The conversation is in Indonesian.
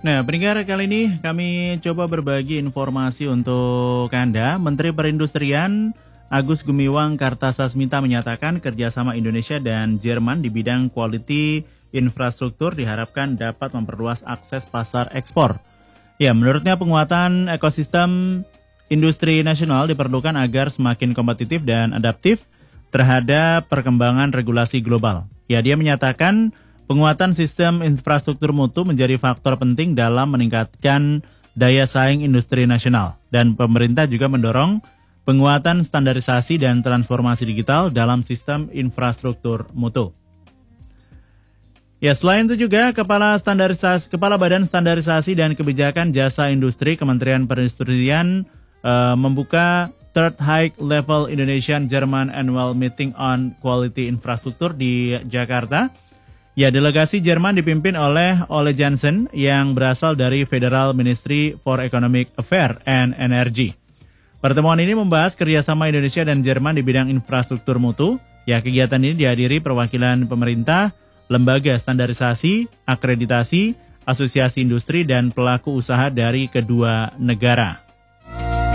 Nah, pendengar, kali ini kami coba berbagi informasi untuk Anda. Menteri Perindustrian Agus Gumiwang Kartasasmita menyatakan kerjasama Indonesia dan Jerman di bidang quality infrastruktur diharapkan dapat memperluas akses pasar ekspor. Ya, menurutnya penguatan ekosistem industri nasional diperlukan agar semakin kompetitif dan adaptif terhadap perkembangan regulasi global. Ya, dia menyatakan penguatan sistem infrastruktur mutu menjadi faktor penting dalam meningkatkan daya saing industri nasional. Dan pemerintah juga mendorong penguatan standarisasi dan transformasi digital dalam sistem infrastruktur mutu. Ya, selain itu juga Kepala Badan Standarisasi dan Kebijakan Jasa Industri Kementerian Perindustrian membuka Third High Level Indonesian-Jerman Annual Meeting on Quality Infrastructure di Jakarta. Ya, delegasi Jerman dipimpin oleh Ole Jansen yang berasal dari Federal Ministry for Economic Affairs and Energy. Pertemuan ini membahas kerjasama Indonesia dan Jerman di bidang infrastruktur mutu. Ya, kegiatan ini dihadiri perwakilan pemerintah, lembaga standarisasi, akreditasi, asosiasi industri, dan pelaku usaha dari kedua negara.